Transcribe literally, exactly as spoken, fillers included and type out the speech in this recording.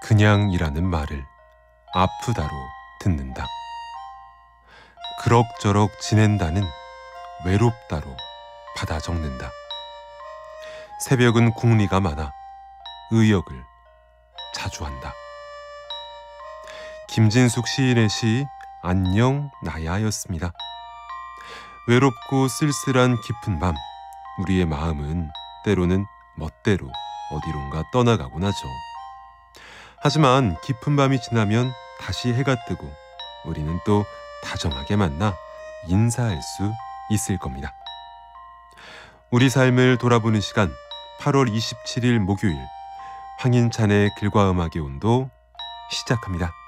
그냥이라는 말을 아프다로 듣는다. 그럭저럭 지낸다는 외롭다로 받아 적는다. 새벽은 궁리가 많아 의역을 자주 한다. 김진숙 시인의 시 안녕 나야였습니다. 외롭고 쓸쓸한 깊은 밤, 우리의 마음은 때로는 멋대로 어디론가 떠나가곤 하죠. 하지만 깊은 밤이 지나면 다시 해가 뜨고 우리는 또 다정하게 만나 인사할 수 있을 겁니다. 우리 삶을 돌아보는 시간, 팔월 이십칠일 목요일, 황인찬의 글과 음악의 온도 시작합니다.